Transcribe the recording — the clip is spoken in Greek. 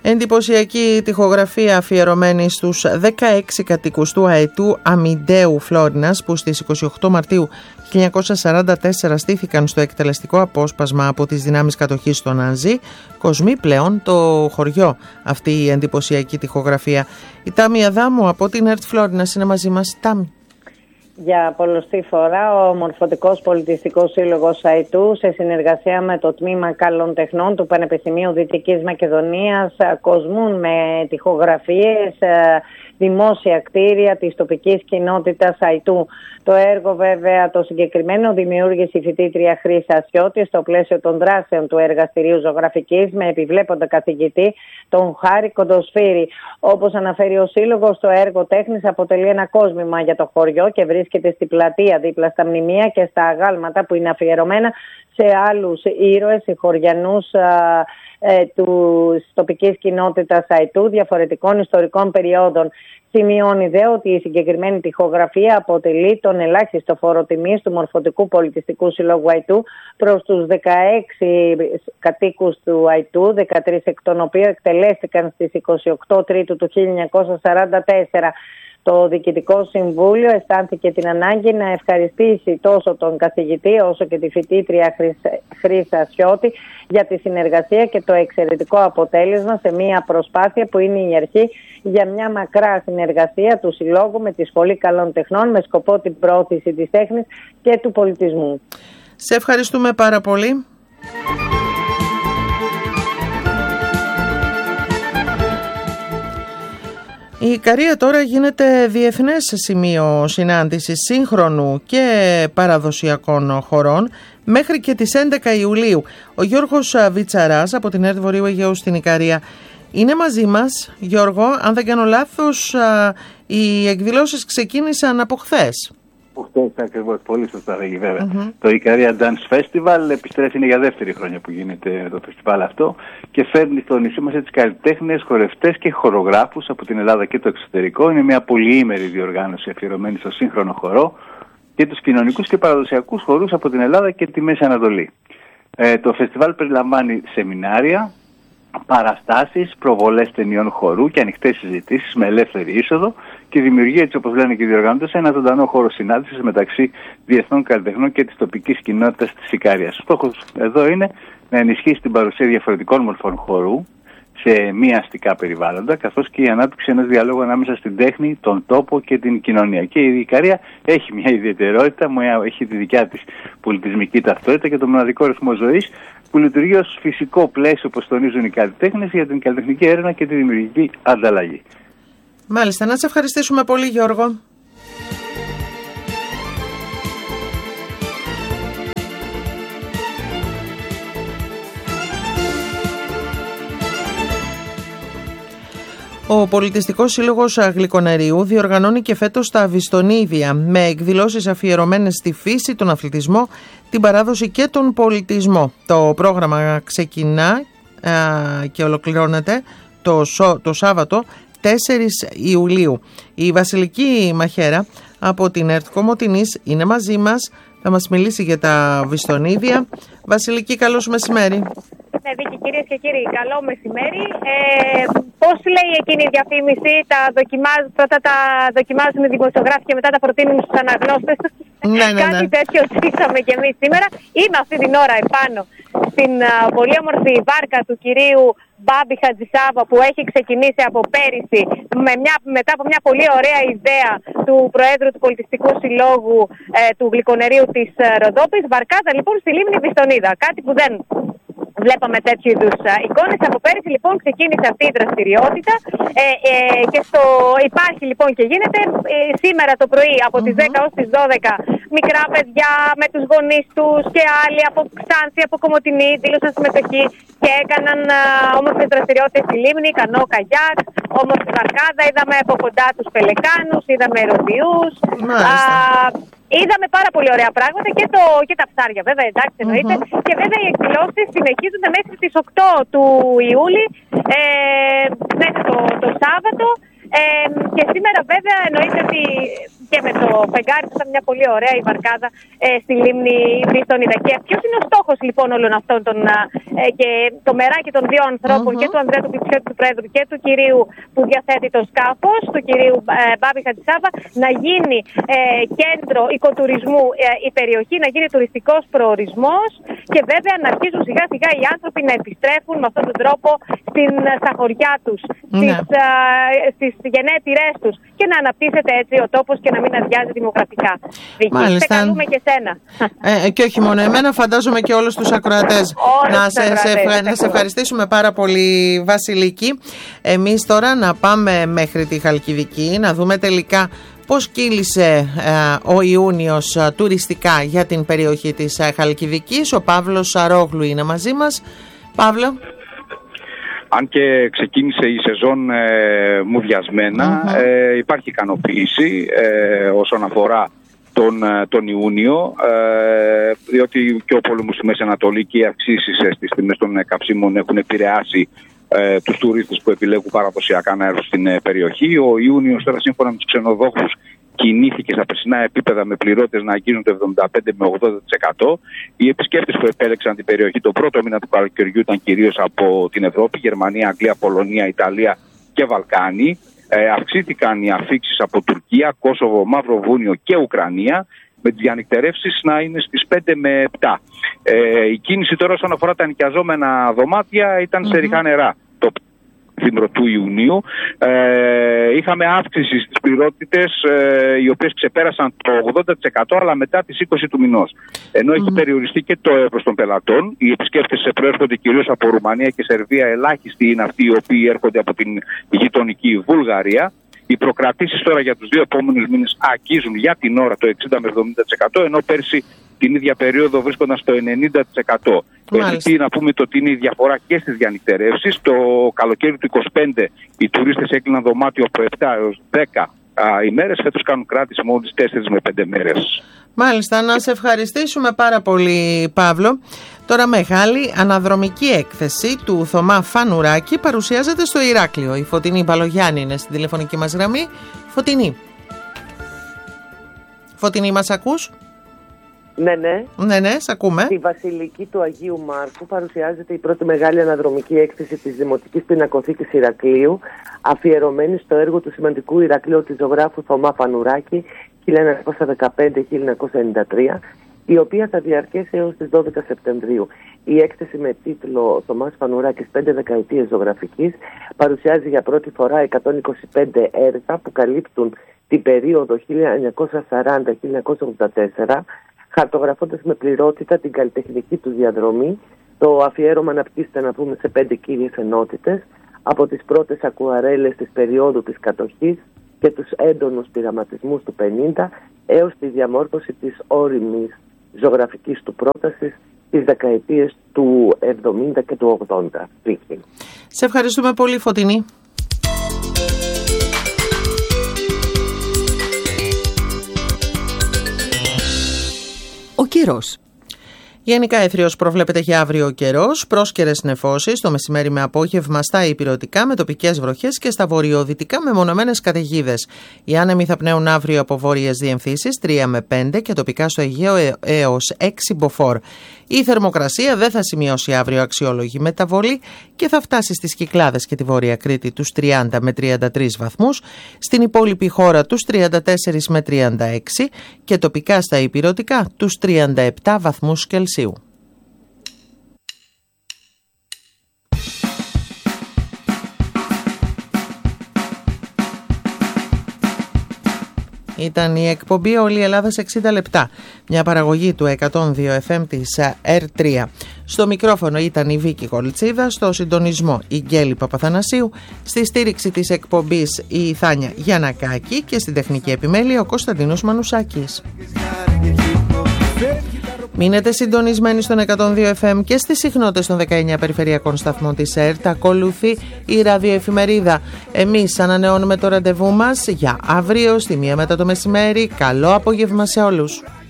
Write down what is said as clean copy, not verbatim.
Εντυπωσιακή τοιχογραφία αφιερωμένη στους 16 κατοίκους του αετού Αμιντέου Φλόρινας που στις 28 Μαρτίου 1944 στήθηκαν στο εκτελεστικό απόσπασμα από τις δυνάμεις κατοχής των Ναζί. Κοσμεί πλέον το χωριό αυτή η εντυπωσιακή τοιχογραφία. Η Τάμι Αδάμου από την ΕΡΤ Φλόρινας είναι μαζί μας. Τάμι. Για πολλοστή φορά ο Μορφωτικός Πολιτιστικός Σύλλογος Αετού σε συνεργασία με το Τμήμα Καλών Τεχνών του Πανεπιστημίου Δυτικής Μακεδονίας κοσμούν με τοιχογραφίες δημόσια κτίρια της τοπικής κοινότητας Αετού. Το έργο βέβαια το συγκεκριμένο δημιούργησε η φοιτήτρια Χρύσα Ασιώτη στο πλαίσιο των δράσεων του Εργαστηρίου Ζωγραφικής με επιβλέποντα καθηγητή τον Χάρη Κοντοσφύρη. Όπως αναφέρει ο Σύλλογος, το έργο τέχνης αποτελεί ένα κόσμημα για το χωριό και βρίσκεται στη πλατεία δίπλα στα μνημεία και στα αγάλματα που είναι αφιερωμένα σε άλλους ήρωες χωριανούς της τοπικής κοινότητας Αετού διαφορετικών ιστορικών περιόδων. Σημειώνει δε ότι η συγκεκριμένη τοιχογραφία αποτελεί τον ελάχιστο φόρο τιμής του Μορφωτικού Πολιτιστικού Συλλόγου Αετού προς τους 16 κατοίκους του Αετού, 13 εκ των οποίων εκτελέστηκαν στις 28 Τρίτου του 1944. Το Διοικητικό Συμβούλιο αισθάνθηκε την ανάγκη να ευχαριστήσει τόσο τον καθηγητή όσο και τη φοιτήτρια Χρύσα Ασιώτη για τη συνεργασία και το εξαιρετικό αποτέλεσμα σε μια προσπάθεια που είναι η αρχή για μια μακρά συνεργασία του Συλλόγου με τη Σχολή Καλών Τεχνών με σκοπό την πρόθεση της τέχνης και του πολιτισμού. Σε ευχαριστούμε πάρα πολύ. Η Ικαρία τώρα γίνεται διεθνές σημείο συνάντησης σύγχρονου και παραδοσιακών χωρών μέχρι και τις 11 Ιουλίου. Ο Γιώργος Βιτσαράς από την ΕΡΤ Βορείου Αιγαίου στην Ικαρία είναι μαζί μας. Γιώργο, αν δεν κάνω λάθος, οι εκδηλώσεις ξεκίνησαν από χθες. Χθες ακριβώς, πολύ σωστά λέγει βέβαια. Το Ικαρία Dance Festival επιστρέφει, είναι για δεύτερη χρονιά που γίνεται το φεστιβάλ αυτό και φέρνει στο νησί μας έτσι καλλιτέχνες, χορευτές και χορογράφους από την Ελλάδα και το εξωτερικό. Είναι μια πολυήμερη διοργάνωση αφιερωμένη στο σύγχρονο χορό και τους κοινωνικούς και παραδοσιακούς χορούς από την Ελλάδα και τη Μέση Ανατολή. Το φεστιβάλ περιλαμβάνει σεμινάρια, παραστάσεις, προβολές ταινιών χορού και ανοιχτές συζητήσεις με ελεύθερη είσοδο και δημιουργεί, έτσι όπως λένε και οι διοργανώτες, ένα ζωντανό χώρο συνάντησης μεταξύ διεθνών καλλιτεχνών και της τοπικής κοινότητας της Ικαρίας. Ο στόχος εδώ είναι να ενισχύσει την παρουσία διαφορετικών μορφών χορού σε μη αστικά περιβάλλοντα, καθώς και η ανάπτυξη ενός διαλόγου ανάμεσα στην τέχνη, τον τόπο και την κοινωνία. Και η Ικαρία έχει μια ιδιαιτερότητα, έχει τη δικιά της πολιτισμική ταυτότητα και το μοναδικό ρυθμό ζωής που λειτουργεί ως φυσικό πλαίσιο, όπως τονίζουν οι καλλιτέχνες, για την καλλιτεχνική έρευνα και τη δημιουργική ανταλλαγή. Μάλιστα, να σε ευχαριστήσουμε πολύ, Γιώργο. Ο Πολιτιστικός Σύλλογος Γλυκονερίου διοργανώνει και φέτος τα Βιστονίδια με εκδηλώσεις αφιερωμένες στη φύση, τον αθλητισμό, την παράδοση και τον πολιτισμό. Το πρόγραμμα ξεκινά και ολοκληρώνεται το Σάββατο 4 Ιουλίου. Η Βασιλική Μαχέρα από την ΕΡΤ Κομοτηνής είναι μαζί μας. Θα μας μιλήσει για τα Βιστονίδια. Βασιλική, καλώς μεσημέρι. Ναι, Βίκη, κυρίες και κύριοι, καλό μεσημέρι. Πώς λέει εκείνη η διαφήμιση, πρώτα τα δοκιμάζουν οι δημοσιογράφοι και μετά τα προτείνουν στους αναγνώστες. Ναι. Κάτι τέτοιο ζήσαμε κι εμείς σήμερα. Είμαι αυτή την ώρα επάνω στην πολύ όμορφη βάρκα του κυρίου Μπάμπη Χατζησάβα που έχει ξεκινήσει από πέρυσι μετά από μια πολύ ωραία ιδέα του Προέδρου του Πολιτιστικού Συλλόγου του Γλυκονερίου της Ροδόπης. Βαρκάδα λοιπόν στη λίμνη Βιστονίδα. Κάτι που δεν βλέπαμε τέτοιου είδους εικόνες. Από πέρυσι λοιπόν ξεκίνησε αυτή η δραστηριότητα και υπάρχει λοιπόν και γίνεται σήμερα το πρωί από τις 10 ως τις 12 μικρά παιδιά με τους γονείς τους και άλλοι από Ξάνθη, από Κομοτηνή δήλωσαν συμμετοχή και έκαναν όμορφες δραστηριότητες στη λίμνη, κανό, καγιάκ, όμορφη βαρκάδα, είδαμε από κοντά τους πελεκάνους, είδαμε ροδιούς. Είδαμε πάρα πολύ ωραία πράγματα και τα ψάρια βέβαια, εντάξει εννοείται. Και βέβαια οι εκδηλώσεις συνεχίζονται μέχρι τις 8 του Ιούλη, μέχρι το Σάββατο. Και σήμερα βέβαια εννοείται ότι και με το φεγγάρι του. Ήταν μια πολύ ωραία η βαρκάδα στη λίμνη Βύθων Ιδακία. Ποιος είναι ο στόχος λοιπόν όλων αυτών και το μεράκι των δύο ανθρώπων, και του Ανδρέα του Πιτσιώτη του Πρόεδρου και του κυρίου που διαθέτει το σκάφος, του κυρίου Μπάμπη Χατζησάβα, να γίνει κέντρο οικοτουρισμού η περιοχή, να γίνει τουριστικός προορισμός και βέβαια να αρχίσουν σιγά σιγά οι άνθρωποι να επιστρέφουν με αυτόν τον τρόπο στα χωριά τους, στις γενέτειρές τους και να αναπτύσσεται έτσι ο τόπος και να μην αδειάζει δημογραφικά. Σε καλούμε και σένα. Και όχι μόνο εμένα, φαντάζομαι και όλους τους ακροατές. Να σε ευχαριστήσουμε πάρα πολύ, Βασιλική. Εμείς τώρα να πάμε μέχρι τη Χαλκιδική, να δούμε τελικά πώς κύλησε ο Ιούνιος τουριστικά για την περιοχή της Χαλκιδικής. Ο Παύλος Σαρόγλου είναι μαζί μας. Παύλο. Αν και ξεκίνησε η σεζόν μουδιασμένα, υπάρχει ικανοποίηση όσον αφορά τον Ιούνιο, διότι και ο πόλεμος στη Μέση Ανατολή και οι αυξήσεις στις τιμές των καυσίμων έχουν επηρεάσει τους τουρίστες που επιλέγουν παραδοσιακά να έρθουν στην περιοχή. Ο Ιούνιος τώρα, σύμφωνα με τους ξενοδόχους, κινήθηκε στα περσινά επίπεδα με πληρώτες να αγγίζουν το 75 με 80%. Οι επισκέπτες που επέλεξαν την περιοχή τον πρώτο μήνα του καλοκαιριού ήταν κυρίως από την Ευρώπη, Γερμανία, Αγγλία, Πολωνία, Ιταλία και Βαλκάνη. Αυξήθηκαν οι αφήξεις από Τουρκία, Κόσοβο, Μαυροβούνιο και Ουκρανία, με τις διανυκτερεύσεις να είναι στις 5 με 7. Η κίνηση τώρα όσον αφορά τα νοικιαζόμενα δωμάτια ήταν σε ριχά νερά το φήμρο του Ιουνίου. Είχαμε αύξηση στις πληρότητες, οι οποίες ξεπέρασαν το 80%, αλλά μετά τις 20 του μηνός. Ενώ έχει περιοριστεί και το εύρος των πελατών. Οι επισκέπτες προέρχονται κυρίως από Ρουμανία και Σερβία, ελάχιστοι είναι αυτοί οι οποίοι έρχονται από την γειτονική Βουλγαρία. Οι προκρατήσεις τώρα για τους δύο επόμενους μήνες αγγίζουν για την ώρα το 60 με 70%, ενώ πέρσι την ίδια περίοδο βρίσκονταν στο 90%. Επειδή να πούμε ότι είναι η διαφορά και στις διανυκτερεύσεις. Το καλοκαίρι του 25 οι τουρίστες έκλειναν δωμάτιο από 7 έως 10 ημέρες, φέτος κάνουν κράτηση μόλις 4 με 5 μέρες. Μάλιστα, να σε ευχαριστήσουμε πάρα πολύ, Παύλο. Τώρα μεγάλη αναδρομική έκθεση του Θωμά Φανουράκη παρουσιάζεται στο Ηράκλειο. Η Φωτεινή Μπαλογιάννη είναι στην τηλεφωνική μας γραμμή. Φωτεινή, μας ακούς? Ναι, σ' ακούμε. Στη Βασιλική του Αγίου Μάρκου παρουσιάζεται η πρώτη μεγάλη αναδρομική έκθεση της Δημοτικής Πινακοθήκης Ηρακλείου, αφιερωμένη στο έργο του σημαντικού Ηρακλείου ζωγράφου Θωμά Φανουράκη 1915-1993, η οποία θα διαρκέσει έως τις 12 Σεπτεμβρίου. Η έκθεση με τίτλο «Θωμάς Φανουράκης 5 δεκαετίες ζωγραφικής» παρουσιάζει για πρώτη φορά 125 έργα που καλύπτουν την περίοδο 1940-1984, χαρτογραφώντας με πληρότητα την καλλιτεχνική του διαδρομή. Το αφιέρωμα αναπτύσσεται, να πούμε, σε 5 κύριες ενότητες, από τις πρώτες ακουαρέλες της περίοδου της κατοχής και τους έντονους πειραματισμούς του 50 έως τη διαμόρφωση της όριμης ζωγραφικής του πρότασης τις δεκαετίες του 70 και του 80. Σε ευχαριστούμε πολύ, Φωτεινή. Ο καιρός. Γενικά αιθριος προβλέπεται για αύριο ο καιρός, πρόσκαιρες νεφώσεις το μεσημέρι με απόγευμα στα ηπειρωτικά με τοπικές βροχές και στα βορειοδυτικά με μονομένες καταιγίδες. Οι άνεμοι θα πνέουν αύριο από βόρειες διευθύνσεις 3 με 5 και τοπικά στο Αιγαίο έως 6 μποφόρ. Η θερμοκρασία δεν θα σημειώσει αύριο αξιόλογη μεταβολή και θα φτάσει στις Κυκλάδες και τη Βόρεια Κρήτη τους 30 με 33 βαθμούς, στην υπόλοιπη χώρα τους 34 με 36 και τοπικά στα ηπειρωτικά τους 37 βαθμούς Κελσίου. Ήταν η εκπομπή «Όλη η Ελλάδα σε 60 λεπτά», μια παραγωγή του 102 FM της R3. Στο μικρόφωνο ήταν η Βίκη Κολτσίδα, στο συντονισμό η Γκέλη Παπαθανασίου, στη στήριξη της εκπομπής η Θάνια Γιαννακάκη και στην τεχνική επιμέλεια ο Κωνσταντίνος Μανουσάκης. Μείνετε συντονισμένοι στον 102 FM και στις συχνότητες των 19 περιφερειακών σταθμών της ΕΡΤ. Ακολουθεί η ραδιοεφημερίδα. Εμείς ανανεώνουμε το ραντεβού μας για αύριο στη 1 μετά το μεσημέρι. Καλό απόγευμα σε όλους.